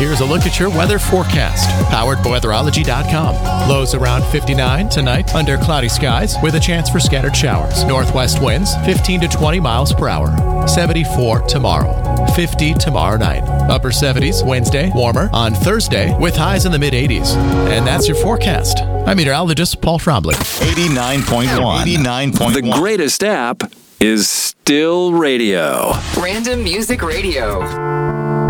Here's a look at your weather forecast, powered by weatherology.com. Lows around 59 tonight under cloudy skies with a chance for scattered showers. Northwest winds 15 to 20 miles per hour. 74 tomorrow. 50 tomorrow night. Upper 70s Wednesday, warmer on Thursday with highs in the mid 80s. And that's your forecast. I'm meteorologist Paul Trombley. 89.1. 89.1. The greatest app is still radio. Random Music Radio.